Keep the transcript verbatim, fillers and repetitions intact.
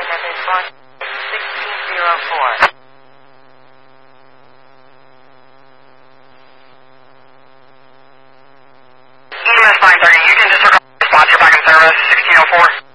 message for sixteen oh four. E M S nine thirty, you can just circle response, you're back in service, sixteen oh four.